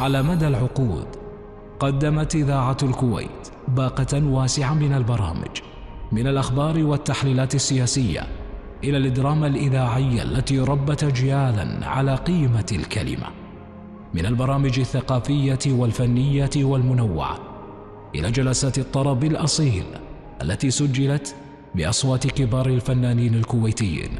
على مدى العقود قدمت إذاعة الكويت باقة واسعة من البرامج، من الأخبار والتحليلات السياسية إلى الدراما الإذاعية التي ربت أجيالا على قيمة الكلمة، من البرامج الثقافية والفنية والمنوعة إلى جلسات الطرب الأصيل التي سجلت بأصوات كبار الفنانين الكويتيين.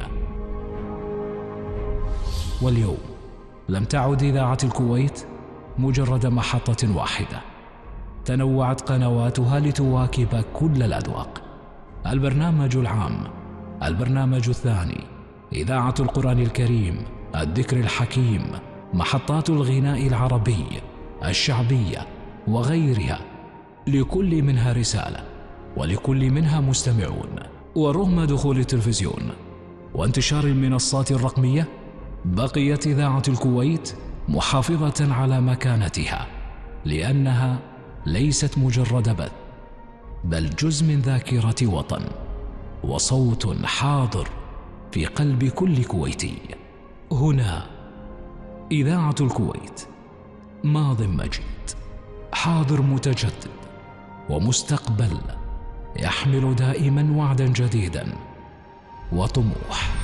واليوم لم تعد إذاعة الكويت مجرد محطة واحدة، تنوعت قنواتها لتواكب كل الأذواق. البرنامج العام، البرنامج الثاني، إذاعة القرآن الكريم، الذكر الحكيم، محطات الغناء العربي، الشعبية وغيرها، لكل منها رسالة ولكل منها مستمعون. ورغم دخول التلفزيون وانتشار المنصات الرقمية، بقيت إذاعة الكويت محافظة على مكانتها، لأنها ليست مجرد بث، بل جزء من ذاكرة وطن وصوت حاضر في قلب كل كويتي. هنا إذاعة الكويت، ماض مجيد، حاضر متجدد، ومستقبل يحمل دائما وعدا جديدا وطموح.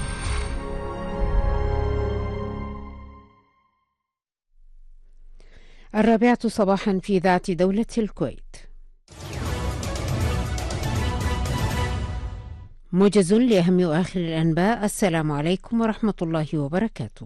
الرابعة صباحا في إذاعة دولة الكويت. موجز لأهم وآخر الأنباء. السلام عليكم ورحمة الله وبركاته.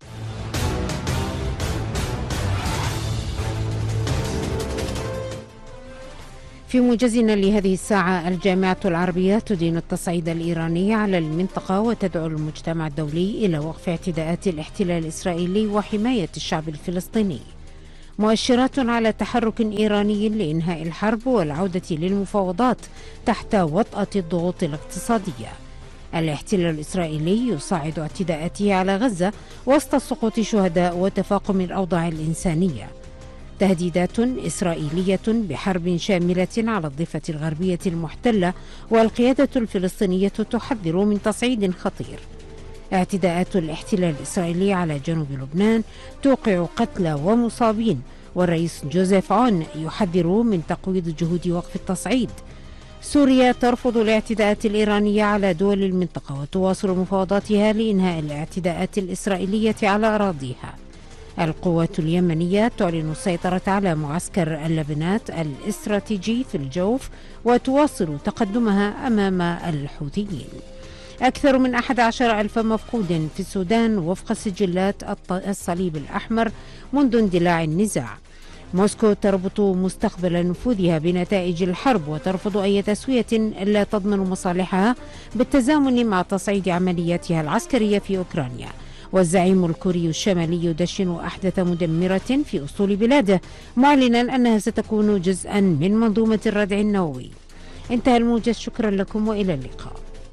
في موجزنا لهذه الساعة، الجامعة العربية تدين التصعيد الإيراني على المنطقة وتدعو المجتمع الدولي إلى وقف اعتداءات الاحتلال الإسرائيلي وحماية الشعب الفلسطيني. مؤشرات على تحرك إيراني لإنهاء الحرب والعودة للمفاوضات تحت وطأة الضغوط الاقتصادية. الاحتلال الإسرائيلي يصعد اعتداءاته على غزة وسط سقوط شهداء وتفاقم الأوضاع الإنسانية. تهديدات إسرائيلية بحرب شاملة على الضفة الغربية المحتلة، والقيادة الفلسطينية تحذر من تصعيد خطير. اعتداءات الاحتلال الإسرائيلي على جنوب لبنان توقع قتلى ومصابين، والرئيس جوزيف عون يحذر من تقويض جهود وقف التصعيد. سوريا ترفض الاعتداءات الإيرانية على دول المنطقة وتواصل مفاوضاتها لإنهاء الاعتداءات الإسرائيلية على أراضيها. القوات اليمنية تعلن السيطرة على معسكر اللبنات الاستراتيجي في الجوف وتواصل تقدمها أمام الحوثيين. أكثر من 11,000 مفقود في السودان وفق سجلات الصليب الأحمر منذ اندلاع النزاع. موسكو تربط مستقبل نفوذها بنتائج الحرب وترفض أي تسوية لا تضمن مصالحها بالتزامن مع تصعيد عملياتها العسكرية في أوكرانيا. والزعيم الكوري الشمالي يدشن أحدث مدمرة في أسطول بلاده، معلنا أنها ستكون جزءا من منظومة الردع النووي. انتهى الموجز، شكرا لكم وإلى اللقاء.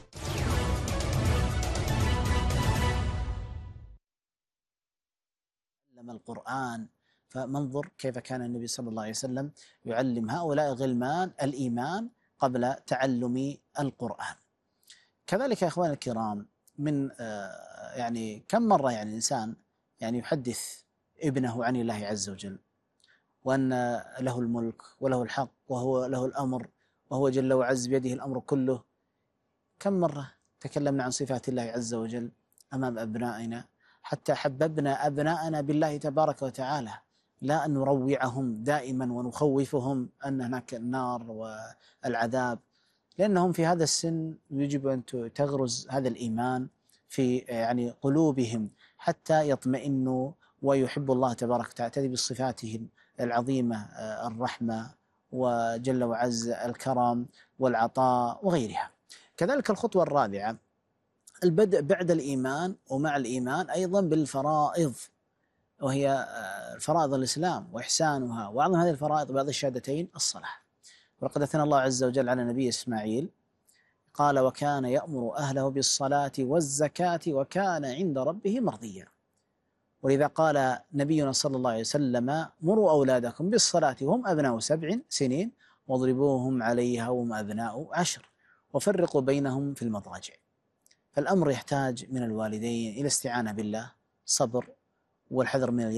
القرآن، فمنظر كيف كان النبي صلى الله عليه وسلم يعلم هؤلاء الغلمان الإيمان قبل تعلم القرآن. كذلك يا إخواني الكرام، من يعني كم مرة يعني الإنسان يعني يحدث ابنه عن الله عز وجل، وأن له الملك وله الحق وهو له الأمر وهو جل وعز بيده الأمر كله. كم مرة تكلمنا عن صفات الله عز وجل أمام أبنائنا، حتى حببنا أبناءنا بالله تبارك وتعالى، لا أن نروعهم دائما ونخوفهم أن هناك النار والعذاب، لأنهم في هذا السن يجب أن تغرز هذا الإيمان في يعني قلوبهم حتى يطمئنوا ويحب الله تبارك وتعالى، تأتي بصفاته العظيمة، الرحمة وجل وعز الكرم والعطاء وغيرها. كذلك الخطوة الرابعة البدء بعد الإيمان ومع الإيمان أيضا بالفرائض، وهي فرائض الإسلام وإحسانها، وأعظم هذه الفرائض بعد الشهادتين الصلاة. وقد أثنى الله عز وجل على نبي إسماعيل قال: وكان يأمر أهله بالصلاة والزكاة وكان عند ربه مرضيا. ولذا قال نبينا صلى الله عليه وسلم: مروا أولادكم بالصلاة وهم أبناء 7 سنين واضربوهم عليها وهم أبناء 10 وفرقوا بينهم في المضاجع. فالأمر يحتاج من الوالدين إلى استعانة بالله، صبر والحذر من اليأس،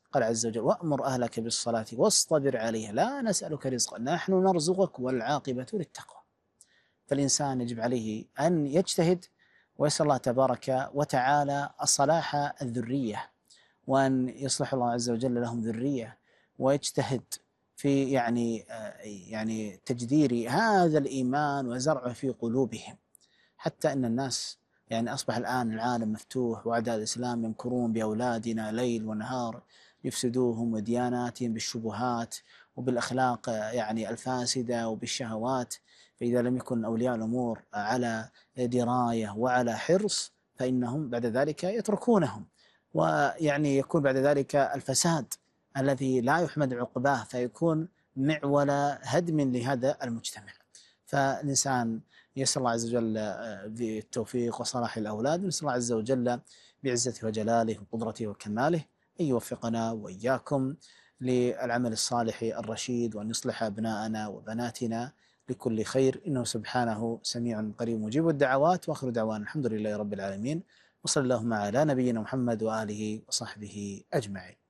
قال عز وجل: وأمر أهلك بالصلاة واصطبر عليها لا نسألك رزقا نحن نرزقك والعاقبة للتقوى. فالإنسان يجب عليه أن يجتهد ويسأل الله تبارك وتعالى الصلاح الذرية، وأن يصلح الله عز وجل لهم ذرية، ويجتهد في يعني تجدير هذا الإيمان وزرعه في قلوبهم، حتى أن الناس يعني أصبح الآن العالم مفتوح، وأعداء الإسلام يمكرون بأولادنا ليل ونهار يفسدوهم ودياناتهم بالشبهات وبالأخلاق يعني الفاسدة وبالشهوات. فإذا لم يكن أولياء الأمور على دراية وعلى حرص فإنهم بعد ذلك يتركونهم، ويعني يكون بعد ذلك الفساد الذي لا يحمد عقباه، فيكون معول هدم لهذا المجتمع. فالإنسان يسأل الله عز وجل بالتوفيق وصلاح الأولاد، ونسأل الله عز وجل بعزته وجلاله وقدرته وكماله أن يوفقنا وإياكم للعمل الصالح الرشيد، وأن يصلح أبناءنا وبناتنا لكل خير، إنه سبحانه سميع قريب مجيب الدعوات. وآخر دعوانا الحمد لله رب العالمين، وصلى اللهم على نبينا محمد وآله وصحبه أجمعين.